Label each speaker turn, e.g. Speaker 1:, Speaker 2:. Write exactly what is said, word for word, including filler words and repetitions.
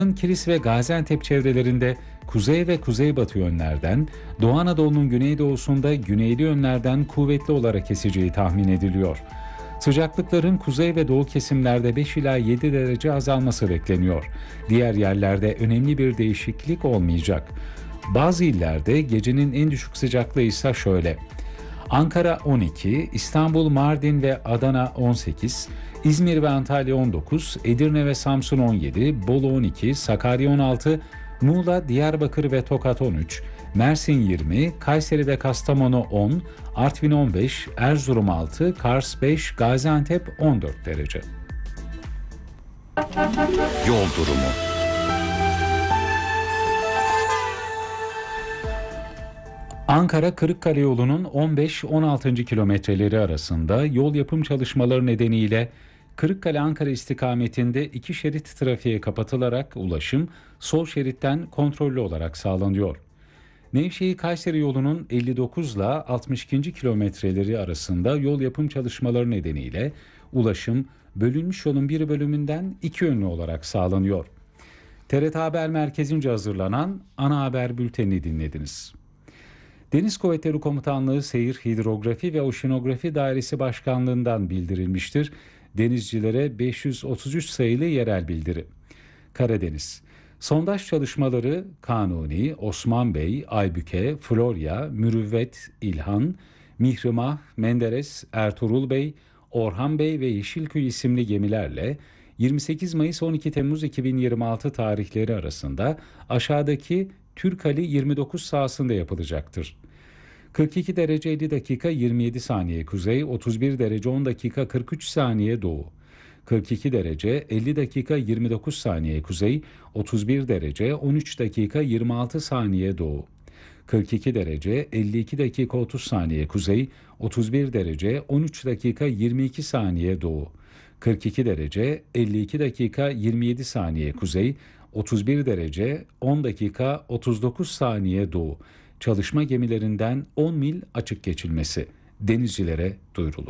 Speaker 1: Kilis ve Gaziantep çevrelerinde kuzey ve kuzeybatı yönlerden, Doğu Anadolu'nun güneydoğusunda güneyli yönlerden kuvvetli olarak eseceği tahmin ediliyor. Sıcaklıkların kuzey ve doğu kesimlerde beş ila yedi derece azalması bekleniyor. Diğer yerlerde önemli bir değişiklik olmayacak. Bazı illerde gecenin en düşük sıcaklığı ise şöyle: Ankara on iki, İstanbul, Mardin ve Adana on sekiz, İzmir ve Antalya on dokuz, Edirne ve Samsun on yedi, Bolu on iki, Sakarya on altı, Muğla, Diyarbakır ve Tokat on üç, Mersin yirmi, Kayseri ve Kastamonu on, Artvin on beş, Erzurum altı, Kars beş, Gaziantep on dört derece.
Speaker 2: Yol durumu.
Speaker 1: Ankara-Kırıkkale yolunun on beş on altı. kilometreleri arasında yol yapım çalışmaları nedeniyle Kırıkkale-Ankara istikametinde iki şerit trafiğe kapatılarak ulaşım sol şeritten kontrollü olarak sağlanıyor. Nevşehir-Kayseri yolunun elli dokuz ile altmış iki. kilometreleri arasında yol yapım çalışmaları nedeniyle ulaşım bölünmüş yolun bir bölümünden iki yönlü olarak sağlanıyor. T R T Haber Merkezi'nce hazırlanan ana haber bültenini dinlediniz. Deniz Kuvvetleri Komutanlığı Seyir Hidrografi ve Oşinografi Dairesi Başkanlığı'ndan bildirilmiştir. Denizcilere beş yüz otuz üç sayılı yerel bildiri. Karadeniz. Sondaj çalışmaları Kanuni, Osman Bey, Aybüke, Florya, Mürüvvet, İlhan, Mihrimah, Menderes, Ertuğrul Bey, Orhan Bey ve Yeşilköy isimli gemilerle yirmi sekiz Mayıs on iki Temmuz iki bin yirmi altı tarihleri arasında aşağıdaki Türkali yirmi dokuz sahasında yapılacaktır. kırk iki derece elli dakika yirmi yedi saniye kuzey, otuz bir derece on dakika kırk üç saniye doğu. kırk iki derece elli dakika yirmi dokuz saniye kuzey, otuz bir derece on üç dakika yirmi altı saniye doğu. kırk iki derece elli iki dakika otuz saniye kuzey, otuz bir derece on üç dakika yirmi iki saniye doğu. kırk iki derece elli iki dakika yirmi yedi saniye kuzey, otuz bir derece on dakika otuz dokuz saniye doğu. Çalışma gemilerinden on mil açık geçilmesi denizcilere duyurulur.